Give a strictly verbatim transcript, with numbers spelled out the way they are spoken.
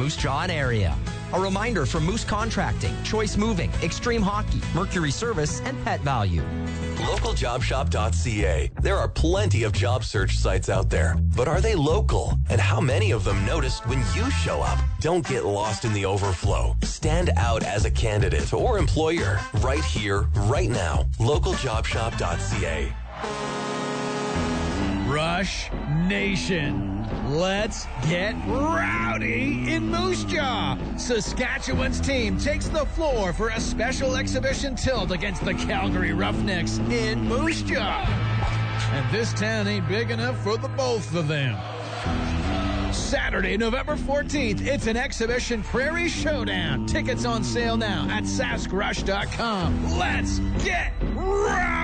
Moose Jaw and area. A reminder from Moose Contracting, Choice Moving, Extreme Hockey, Mercury Service, and Pet Value. local job shop dot c a. There are plenty of job search sites out there, but are they local? And how many of them noticed when you show up? Don't get lost in the overflow. Stand out as a candidate or employer right here, right now. local job shop dot c a. Rush Nation, let's get rowdy in Moose Jaw. Saskatchewan's team takes the floor for a special exhibition tilt against the Calgary Roughnecks in Moose Jaw. And this town ain't big enough for the both of them. Saturday, November fourteenth, it's an exhibition Prairie Showdown. Tickets on sale now at sask rush dot com. Let's get rowdy!